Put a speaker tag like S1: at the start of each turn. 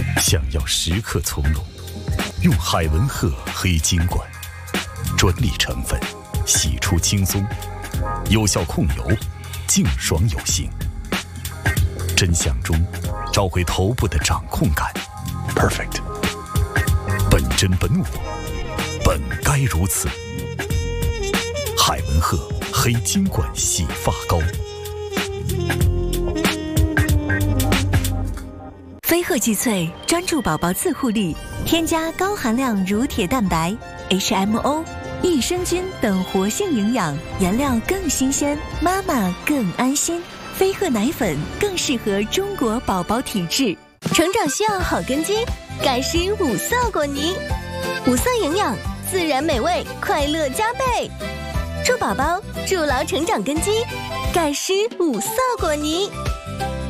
S1: 想要时刻从容，用海文赫黑金管，专利成分，洗出轻松，有效控油，净爽有型。真相中找回头部的掌控感 ，perfect。本真本我，本该如此。海文赫黑金管洗发膏。
S2: 飞鹤肌萃专注宝宝自护力，添加高含量乳铁蛋白、HMO、益生菌等活性营养，原料更新鲜，妈妈更安心。飞鹤奶粉更适合中国宝宝体质。
S3: 成长需要好根基，钙湿5色果泥，5色营养，自然美味，快乐加倍。助宝宝筑牢成长根基，钙湿5色果泥。